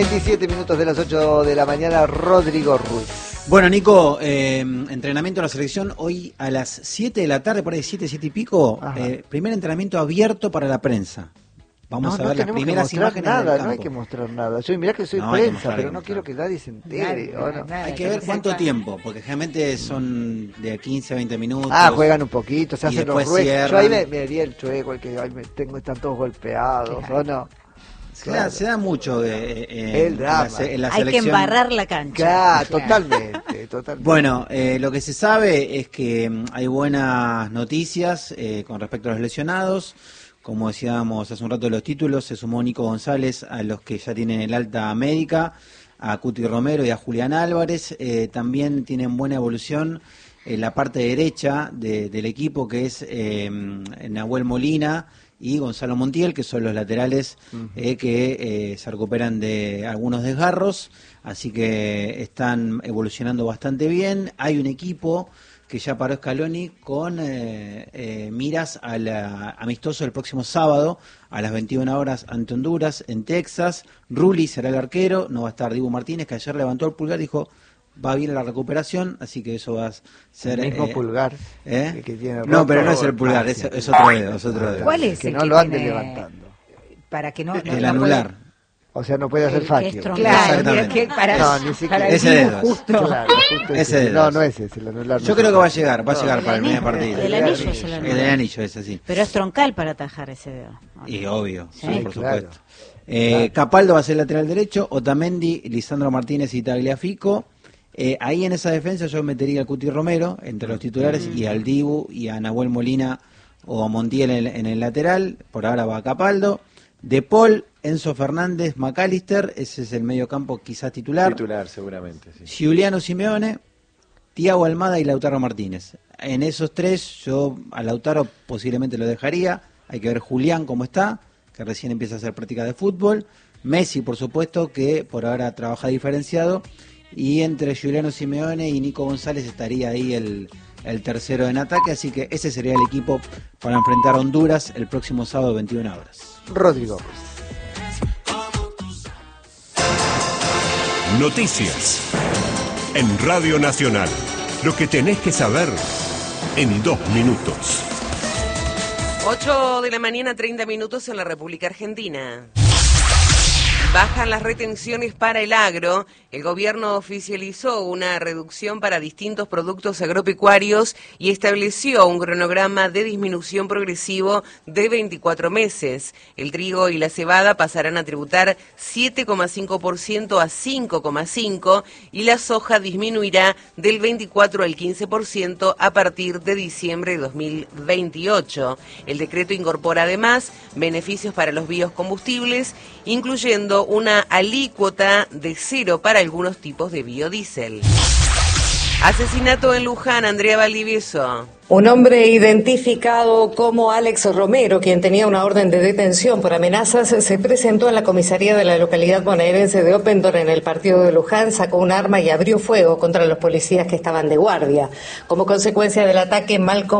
27 minutos de las 8 de la mañana, Rodrigo Ruiz. Bueno, Nico, entrenamiento de la selección hoy a las 7 de la tarde, por ahí 7 y pico, primer entrenamiento abierto para la prensa. Vamos a ver las primeras imágenes del campo. No hay que mostrar nada. Yo mirá que soy prensa, pero no quiero que nadie se entere. Hay que ver cuánto tiempo, porque generalmente son de 15 a 20 minutos. Juegan un poquito, se hacen los ruedos. Yo ahí me haría el chueco, que ahí están todos golpeados, ¿o no? Claro. Se da mucho el drama. En la hay selección. Que embarrar la cancha. Claro, totalmente. Bueno, lo que se sabe es que hay buenas noticias con respecto a los lesionados. Como decíamos hace un rato de los títulos, se sumó Nico González a los que ya tienen el alta médica, a Cuti Romero y a Julián Álvarez. También tienen buena evolución en la parte derecha del equipo, que es Nahuel Molina y Gonzalo Montiel, que son los laterales que se recuperan de algunos desgarros, así que están evolucionando bastante bien. Hay un equipo que ya paró Scaloni con miras al amistoso el próximo sábado a las 21 horas ante Honduras en Texas. Rulli será el arquero, no va a estar Dibu Martínez, que ayer levantó el pulgar y dijo va bien la recuperación, así que eso va a ser... El mismo pulgar que tiene No, pero no es el pulgar, es otro dedo. ¿Cuál es? Que no lo anden levantando. Para que no... El anular. O sea, no puede hacer facio. Claro, ni siquiera. Ese dedo. Justo. Claro, ese dedo. No es ese, el anular. Yo creo que va a llegar para el primer partido. El anillo es el anular. El anillo es así. Pero es troncal para atajar ese dedo. Y obvio, sí, por supuesto. Claro. Capaldo va a ser lateral derecho, Otamendi, Lisandro Martínez y Tagliafico. Ahí en esa defensa yo metería a Cuti Romero entre los titulares y al Dibu y a Nahuel Molina o a Montiel en el lateral. Por ahora va a Capaldo. De Paul, Enzo Fernández, McAllister, ese es el medio campo quizás titular. Titular seguramente, sí. Giuliano Simeone, Thiago Almada y Lautaro Martínez. En esos tres yo a Lautaro posiblemente lo dejaría. Hay que ver Julián cómo está, que recién empieza a hacer práctica de fútbol. Messi, por supuesto, que por ahora trabaja diferenciado. Y entre Giuliano Simeone y Nico González estaría ahí el tercero en ataque, así que ese sería el equipo para enfrentar a Honduras el próximo sábado 21 horas. Rodrigo. Noticias en Radio Nacional. Lo que tenés que saber en 2 minutos. 8 de la mañana, 30 minutos en la República Argentina. Bajan las retenciones para el agro. El gobierno oficializó una reducción para distintos productos agropecuarios y estableció un cronograma de disminución progresivo de 24 meses. El trigo y la cebada pasarán a tributar 7,5% a 5,5% y la soja disminuirá del 24 al 15% a partir de diciembre de 2028. El decreto incorpora además beneficios para los biocombustibles, incluyendo una alícuota de 0 para algunos tipos de biodiesel. Asesinato en Luján, Andrea Valdivieso. Un hombre identificado como Alex Romero, quien tenía una orden de detención por amenazas, se presentó en la comisaría de la localidad bonaerense de Opendor en el partido de Luján, sacó un arma y abrió fuego contra los policías que estaban de guardia. Como consecuencia del ataque, Malcolm